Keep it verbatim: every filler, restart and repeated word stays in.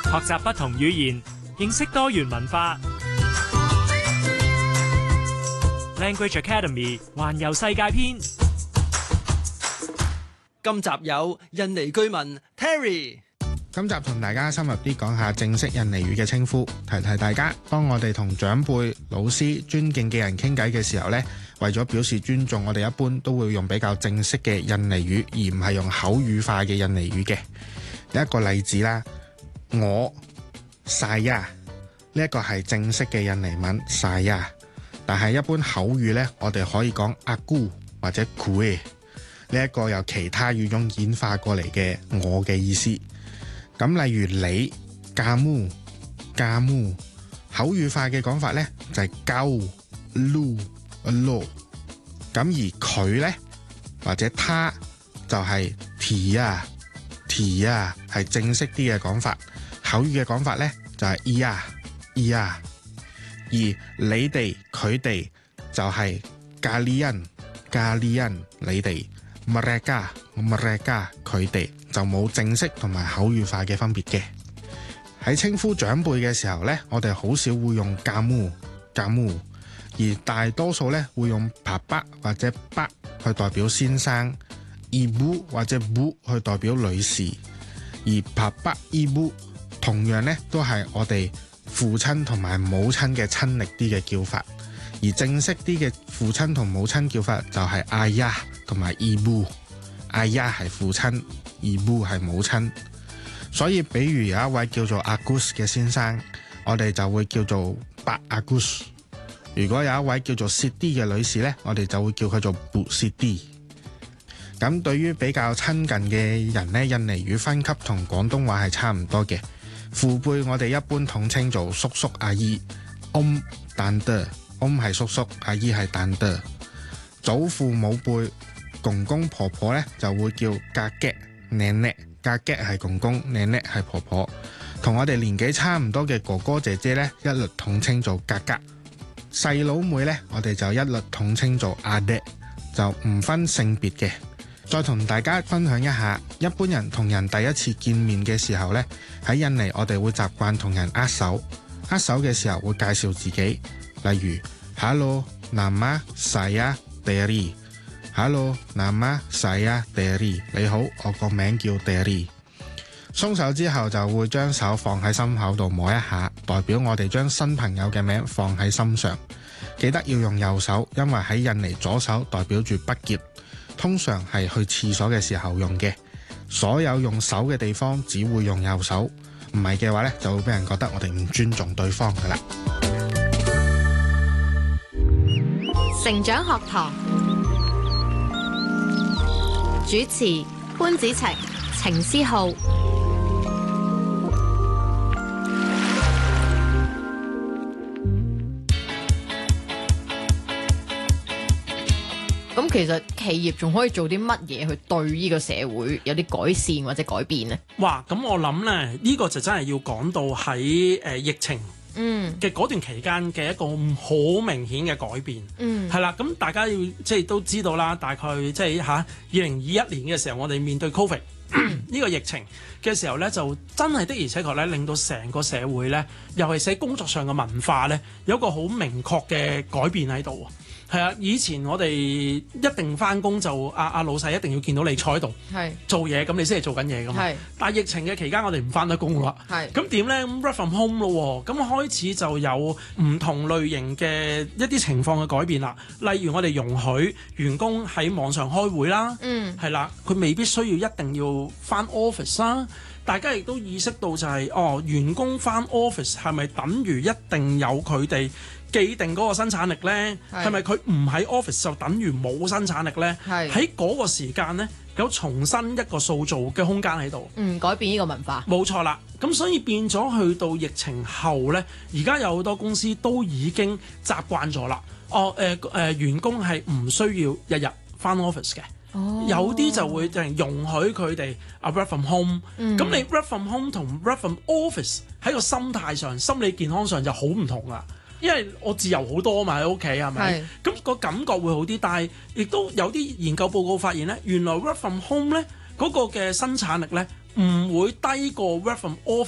學習不同語言，認識多元文化。Language Academy 環遊世界篇。 今集有印尼居民 Terry。 今集同大家深入啲講下正式印尼語嘅稱呼，提提大家，當我哋同長輩、老師、尊敬嘅人傾偈嘅時候呢，為咗表示尊重，我哋一般都會用比較正式嘅印尼語，而唔係用口語化嘅印尼語嘅。一個例子啦，我 saya 呢一個係正式嘅印尼文 saya， 但係一般口語呢，我哋可以講 aku 或者 kue， 呢一個由其他語種演化過嚟嘅我嘅意思。咁例如你 kamu kamu 口語化嘅講法呢，就係 kau lu lo， 咁而佢呢，或者他就係 dia dia 係正式啲嘅講法，口語嘅講法呢，就係 ia ia， 而你哋佢哋就係 kalian kalian 你哋， mereka mereka 佢哋，就冇正式同埋口語化嘅分別嘅。喺稱呼長輩嘅時候呢，我哋好少會用 kamu kamu， 而大多數呢會用爸爸或者伯去代表先生， ibu 或者 bu 去代表女士，而爸爸 ibu 同樣呢都係我哋父親同埋母親嘅親昵啲嘅叫法，而正式啲嘅父親同母親叫法就係 ayah 同埋 ibu，ayah 係父親，ibu 係母親。所以比如有一位叫做 Agus 嘅先生，我哋就會叫做 Pak Agus。如果有一位叫做 Siti 嘅女士呢，我哋就會叫佢做 Bu Siti。咁對於比較親近嘅人呢，印尼語分級同廣東話係差唔多嘅。父輩我哋一般統稱做叔叔阿姨 Om Tante， Om 係叔叔，阿姨係 Tante。祖父母輩公公婆婆呢，就會叫 Kakek Nenek，Kakek 係公公， Nenek 係婆婆。同我哋年紀差唔多嘅哥哥姐姐呢，一律統稱做格格。細佬妹呢，我哋就一律統稱做阿爹，就唔分性別嘅。再同大家分享一下，一般人同人第一次見面嘅時候呢，喺印尼我哋會習慣同人握手，握手嘅時候會介紹自己，例如 Hello nama saya Terry， Hello nama saya Terry， 你好，我個名叫 Terry。鬆手之後就會將手放喺心口度摸一下，代表我哋將新朋友嘅名放喺心上。記得要用右手，因為喺印尼左手代表住不潔，通常係去廁所嘅時候用嘅。所有用手嘅地方只會用右手，唔係嘅話呢，就會俾人覺得我哋唔尊重對方噶啦。 成長學堂主持潘子晴、程思浩。 咁其實企業仲可以做啲乜嘢去對呢個社會有啲改善或者改變呢？ 哇！咁我諗咧，呢、呢個就真係要講到喺誒、呃、疫情嘅嗰段期間嘅一個好明顯嘅改變。嗯，係啦。咁大家要即係都知道啦，大概即係嚇二零二一年嘅時候，我哋面對 Covid 呢個疫情嘅時候咧，就真係的而且確咧，令到成個社會咧，尤其是喺工作上嘅文化咧，有一個好明確嘅改變喺度。係啊，以前我哋一定返工就阿阿、啊、老細一定要見到你坐喺度做嘢，咁你先係做緊嘢㗎嘛。但係疫情嘅期間，我哋唔返得工啦。咁點咧？咁 work from home 咯，咁開始就有唔同類型嘅一啲情況嘅改變啦。例如我哋容許員工喺網上開會啦，係、嗯、啦，佢未必需要一定要返 office 啦。大家亦都意識到就係、是、哦，員工返 office 係咪等於一定有佢哋既定嗰個生產力呢？係咪佢唔喺 office 就等於冇生產力呢？喺嗰個時間呢，有重新一個塑造嘅空間喺度， 嗯，改變呢個文化， 冇錯啦。咁所以變咗去到疫情後呢，而家有好多公司都已經習慣咗啦。哦，誒、呃、誒、呃，員工係唔需要日日返 office 嘅。哦、有啲就會就容許佢哋啊 work from home，咁、嗯、你 work from home 同 work from office 喺個心態上、心理健康上就好唔同啦。因為我自由好多嘛，喺屋企係咪？咁、個感覺會好啲，但係亦都有啲研究報告發現咧，原來 work from home 咧嗰、個嘅生產力咧唔會低過 work from office。